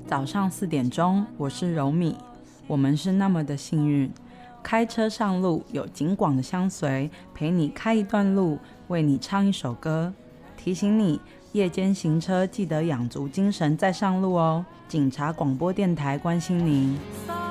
早上4点钟，我是柔米。我们是那么的幸运，开车上路有警广的相随，陪你开一段路，为你唱一首歌，提醒你夜间行车记得养足精神再上路哦。警察广播电台关心您。